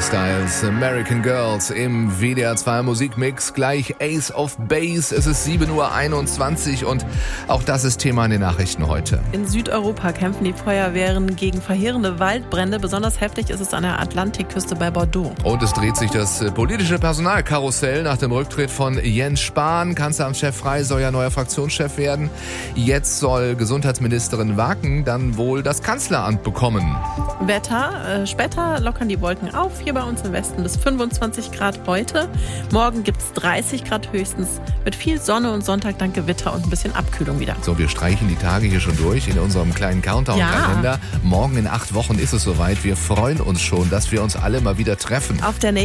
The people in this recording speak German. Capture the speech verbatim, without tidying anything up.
Styles, American Girls im W D R zwei Musikmix. Gleich Ace of Base. Es ist sieben Uhr einundzwanzig und auch das ist Thema in den Nachrichten heute. In Südeuropa kämpfen die Feuerwehren gegen verheerende Waldbrände. Besonders heftig ist es an der Atlantikküste bei Bordeaux. Und es dreht sich das politische Personalkarussell nach dem Rücktritt von Jens Spahn. Kanzleramtschef Frey soll ja neuer Fraktionschef werden. Jetzt soll Gesundheitsministerin Waken dann wohl das Kanzleramt bekommen. Wetter, äh, später lockern die Wolken auf, hier bei uns im Westen bis fünfundzwanzig Grad heute. Morgen gibt es dreißig Grad höchstens mit viel Sonne und Sonntag dann Gewitter und ein bisschen Abkühlung wieder. So, wir streichen die Tage hier schon durch in unserem kleinen Countdown-Kalender. Ja. Morgen in acht Wochen ist es soweit. Wir freuen uns schon, dass wir uns alle mal wieder treffen. Auf der